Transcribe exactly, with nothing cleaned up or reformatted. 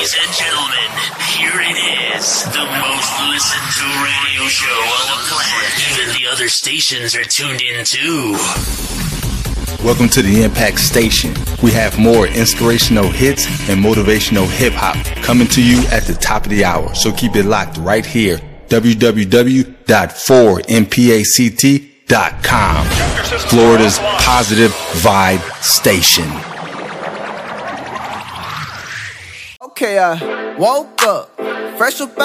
Ladies and gentlemen, here it is, the most listened to radio show on the planet. Even the other stations are tuned in too. Welcome to the Impact Station. We have more inspirational hits and motivational hip hop coming to you at the top of the hour. So keep it locked right here. w w w dot four impact dot com. Florida's positive vibe station. Okay, I woke up fresh up.